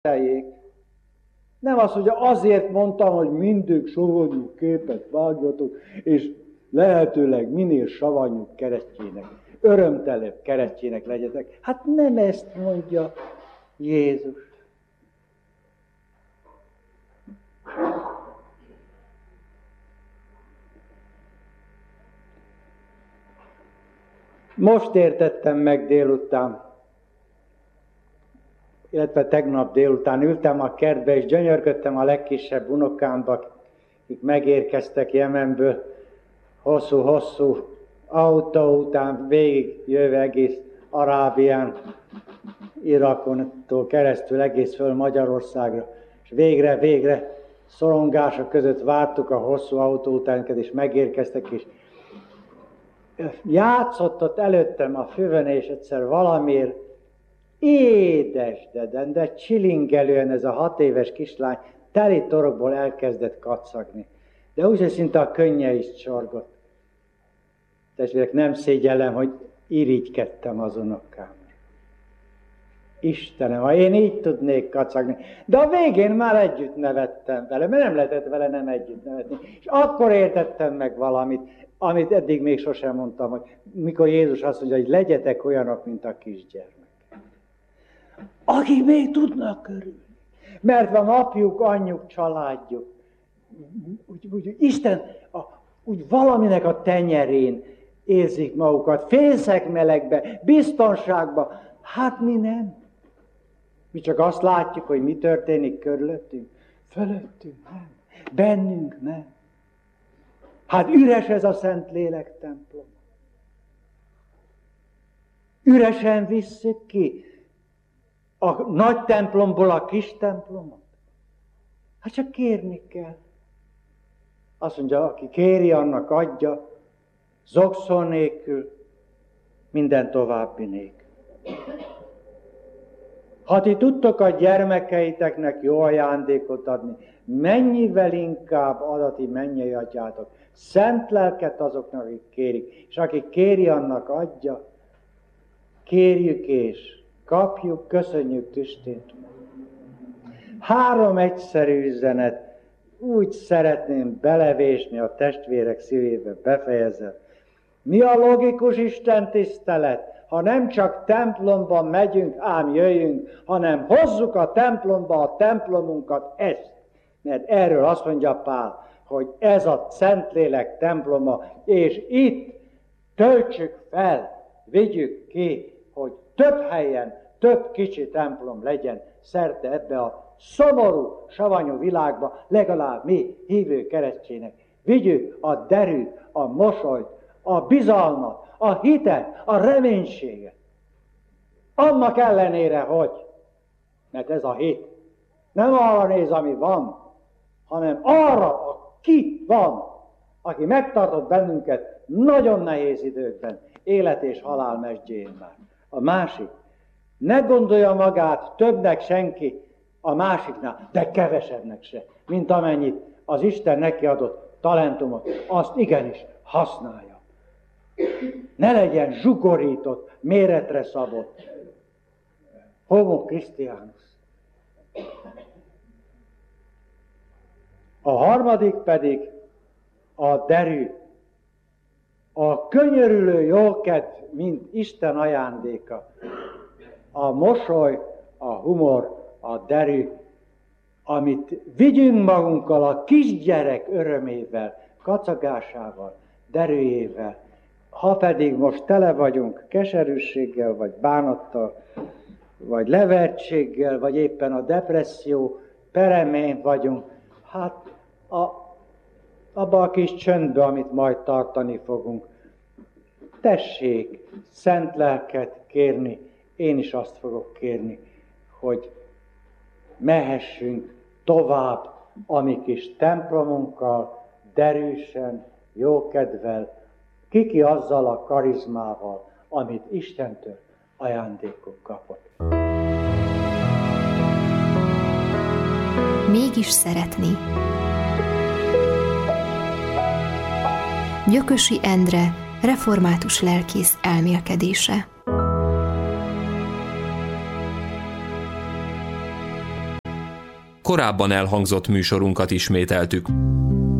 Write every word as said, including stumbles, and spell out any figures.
tiszteljék. Nem az, hogy azért mondtam, hogy mindig savanyú képet vágjatok, és lehetőleg minél savanyúbb keresztjének, örömtelőbb keresztjének legyetek. Hát nem ezt mondja Jézus. Most értettem meg délután, illetve tegnap délután ültem a kertbe, és gyönyörködtem a legkisebb unokámba, akik megérkeztek Jemenből, hosszú-hosszú autó után végigjöve egész Arábián, Irakontól keresztül egész föl Magyarországra, és végre, végre szorongások között vártuk a hosszú autó utánkat, és megérkeztek, és játszott ott előttem a füvön, és egyszer valamiért édes, de, de csilingelően ez a hat éves kislány teli torokból elkezdett kacagni. De úgy, hogy szinte a könnye is csorgott. Testvérek, nem szégyellem, hogy irigykedtem az unokámra. Istenem, ha én így tudnék kacagni. De a végén már együtt nevettem vele, mert nem lehetett vele nem együtt nevetni. És akkor értettem meg valamit, amit eddig még sosem mondtam, hogy mikor Jézus azt mondja, hogy legyetek olyanok, mint a kisgyermek. Akik még tudnak körülni. Mert van apjuk, anyjuk, családjuk. Úgy, úgy, Isten a, úgy valaminek a tenyerén érzik magukat, fészekmelegbe, biztonságba. Hát mi nem. Mi csak azt látjuk, hogy mi történik körülöttünk. Fölöttünk nem. Bennünk nem. Hát üres ez a Szentlélek templom. Üresen visszük ki a nagy templomból a kis templomot. Hát csak kérni kell. Azt mondja, aki kéri, annak adja, zokszol nélkül, minden további nélkül. Ha ti tudtok a gyermekeiteknek jó ajándékot adni, mennyivel inkább ad a ti mennyei atyátok szent lelket azoknak, akik kérik. És aki kéri, annak adja. Kérjük és kapjuk, köszönjük tüstét. Három egyszerű üzenet. Úgy szeretném belevésni a testvérek szívébe, befejezem. Mi a logikus Isten tisztelet? Ha nem csak templomban megyünk, ám jöjjünk, hanem hozzuk a templomba a templomunkat, ezt. Mert erről azt mondja Pál, hogy ez a Szentlélek temploma, és itt töltsük fel, vigyük ki, hogy több helyen, több kicsi templom legyen szerte ebbe a szomorú, savanyú világba, legalább mi, hívő keresztjének. Vigyük a derűt, a mosolyt, a bizalmat, a hitet, a reménységet. Annak ellenére, hogy, mert ez a hit nem arra néz, ami van, hanem arra, aki van, aki megtartott bennünket nagyon nehéz időkben, élet és halál mesdjén már. A másik, ne gondolja magát többnek senki a másiknál, de kevesebbnek se, mint amennyit az Isten neki adott talentumot, azt igenis használja. Ne legyen zsugorított, méretre szabott. Homo Christianus. A harmadik pedig a derű, a könyörülő jókedv, mint Isten ajándéka. A mosoly, a humor, a derű, amit vigyünk magunkkal a kisgyerek örömével, kacagásával, derűjével. Ha pedig most tele vagyunk keserűséggel, vagy bánattal, vagy levertséggel, vagy éppen a depresszió peremén vagyunk, hát a, abba a kis csöndbe, amit majd tartani fogunk, tessék szent lelket kérni, én is azt fogok kérni, hogy mehessünk tovább a mi kis templomunkkal, derűsen, jókedvel, kiki azzal a karizmával, amit Istentől ajándékul kapott. Mégis szeretni. Gyökösi Endre, református lelkész elmélkedése. korábban elhangzott műsorunkat ismételtük.